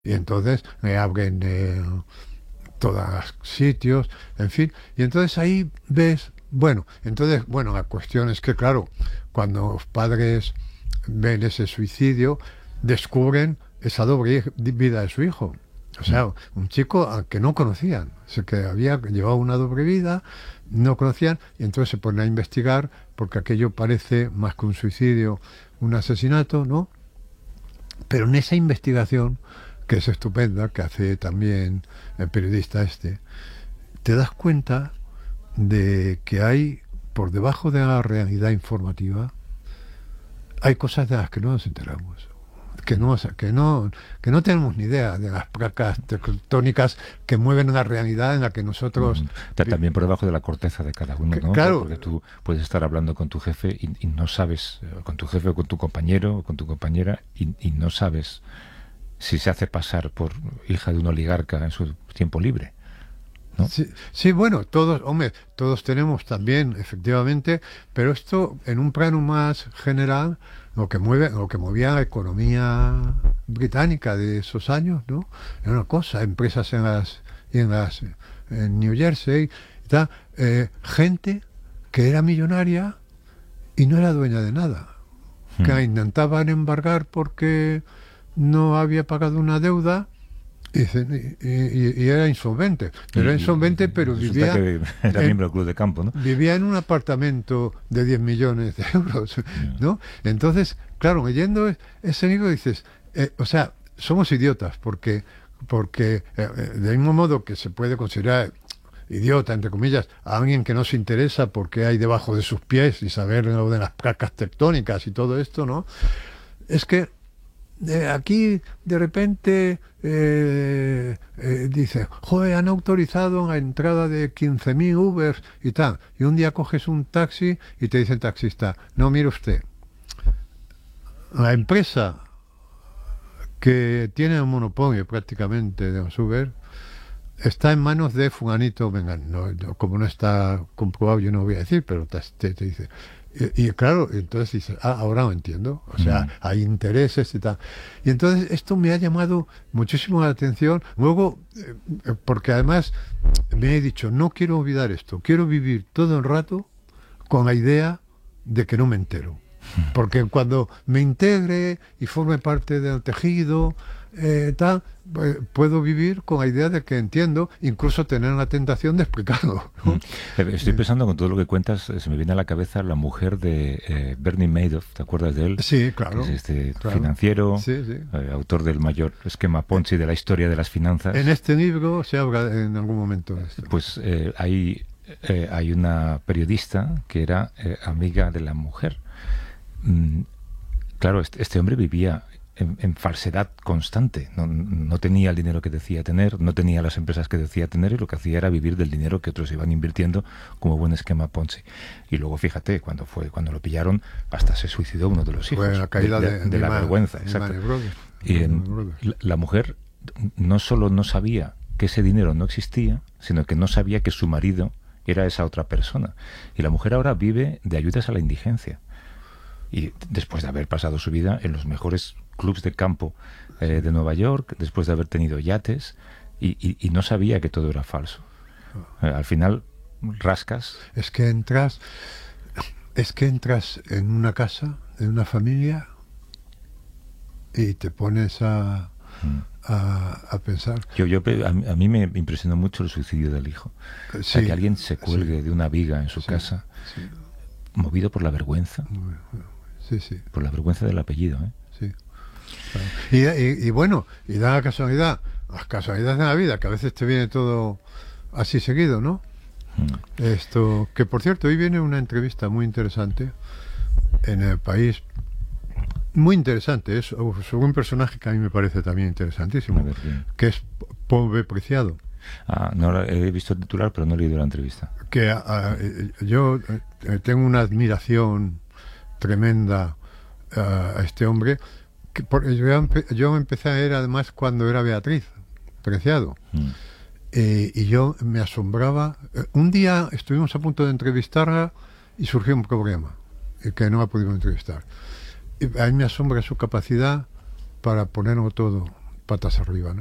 Y entonces abren todos los sitios, en fin. Y entonces ahí ves, bueno, la cuestión es que, claro, cuando los padres ven ese suicidio, descubren esa doble vida de su hijo. O Mm. sea, un chico al que no conocían, o sea, que había llevado una doble vida, no conocían, y entonces se ponen a investigar, porque aquello parece más que un suicidio, un asesinato, ¿no? Pero en esa investigación, que es estupenda, que hace también el periodista este, te das cuenta de que hay, por debajo de la realidad informativa, hay cosas de las que no nos enteramos. Que no tenemos ni idea de las placas tectónicas que mueven la realidad en la que nosotros... También por debajo de la corteza de cada uno, ¿no? Claro, Porque tú puedes estar hablando con tu jefe y no sabes, con tu jefe o con tu compañero o con tu compañera, y no sabes si se hace pasar por hija de un oligarca en su tiempo libre, ¿no? sí, sí, bueno, todos tenemos también, efectivamente, pero esto en un plano más general, lo que movía la economía británica de esos años, ¿no? Era una cosa, empresas en New Jersey, y tal, gente que era millonaria y no era dueña de nada, que la intentaban embargar porque no había pagado una deuda. Y era insolvente. Era insolvente, pero resulta vivía que era miembro del club de campo, ¿no? vivía en un apartamento de 10 millones de euros, Yeah. ¿no? Entonces, claro, leyendo ese libro dices, o sea, somos idiotas, porque del mismo modo que se puede considerar idiota, entre comillas, a alguien que no se interesa porque hay debajo de sus pies y saber lo de las placas tectónicas y todo esto, ¿no? Es que aquí de repente dice, joder, han autorizado la entrada de 15.000 Ubers y tal. Y un día coges un taxi y te dice el taxista, no, mire usted, la empresa que tiene un monopolio prácticamente de los Uber está en manos de fulanito, venga, como no está comprobado yo no voy a decir, pero te dice. Y claro, entonces dices, ahora lo entiendo, o sea, hay intereses y tal. Y entonces esto me ha llamado muchísimo la atención. Luego, porque además me he dicho, no quiero olvidar esto, quiero vivir todo el rato con la idea de que no me entero. Porque cuando me integre y forme parte del tejido, tal, puedo vivir con la idea de que entiendo, incluso tener la tentación de explicarlo, ¿no? Estoy pensando con todo lo que cuentas, se me viene a la cabeza la mujer de Bernie Madoff, ¿te acuerdas de él? Sí, Que claro. es este Claro. financiero, Sí, sí. autor del mayor esquema Ponzi de la historia de las finanzas. En este libro se habla en algún momento de esto. Pues hay una periodista que era amiga de la mujer. Claro, este hombre vivía en falsedad constante. No tenía el dinero que decía tener, no tenía las empresas que decía tener, y lo que hacía era vivir del dinero que otros iban invirtiendo como buen esquema Ponzi. Y luego, fíjate, cuando lo pillaron, hasta se suicidó uno de los hijos. Fue la caída de la vergüenza. Exacto. Y la mujer no solo no sabía que ese dinero no existía, sino que no sabía que su marido era esa otra persona. Y la mujer ahora vive de ayudas a la indigencia. Y después de haber pasado su vida en los mejores clubs de campo de Nueva York, después de haber tenido yates, y no sabía que todo era falso. Al final, rascas. Es que entras en una casa, en una familia, y te pones a pensar. A mí me impresionó mucho el suicidio del hijo. Sí, O sea, que alguien se cuelgue de una viga en su casa, movido por la vergüenza. Sí. Por la vergüenza del apellido, ¿eh? Sí. Claro. Y bueno, y da la casualidad, las casualidades de la vida, que a veces te viene todo así seguido, ¿no? Esto, que por cierto, hoy viene una entrevista muy interesante en El País, muy interesante, es sobre un personaje que a mí me parece también interesantísimo, que es Paul B. Preciado. No he visto el titular, pero no he leído la entrevista. Que yo tengo una admiración tremenda a este hombre. Yo empecé a ver además cuando era Beatriz Preciado. Y yo me asombraba. Un día estuvimos a punto de entrevistarla y surgió un problema que no la pudimos entrevistar. Y a mí me asombra su capacidad para ponerlo todo, patas arriba, ¿no?